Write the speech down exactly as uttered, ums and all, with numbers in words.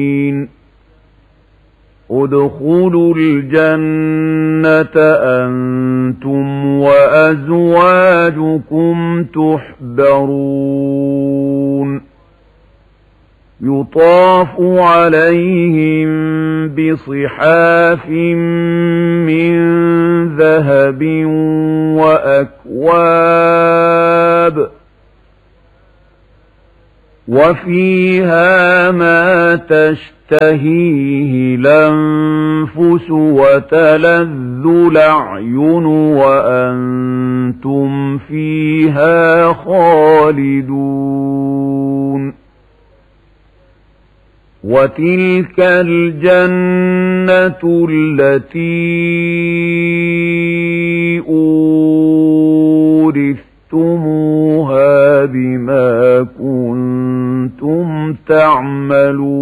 ادخلوا الجنة أنتم وأزواجكم تحبرون يطاف عليهم بصحاف من ذهب وأكواب وفيها ما تشتهيه الأنفس وتلذ الأعين وأنتم فيها خالدون وتلك الجنة التي أورثتموها بما كنتم تعملون